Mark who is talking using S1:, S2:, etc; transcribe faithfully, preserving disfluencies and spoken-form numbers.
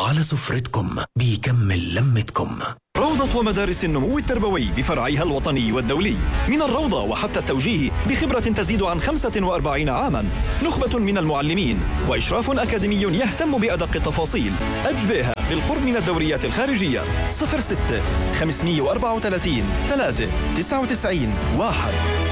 S1: على سفرتكم بيكمل لمتكم.
S2: روضة ومدارس النمو التربوي بفرعها الوطني والدولي، من الروضة وحتى التوجيه بخبرة تزيد عن خمسة وأربعين عاما، نخبة من المعلمين وإشراف أكاديمي يهتم بأدق التفاصيل. أجبيها للقرب من الدوريات الخارجية. صفر ستة خمسمائة وأربعة وثلاثين ثلاثة تسعة وتسعين واحد.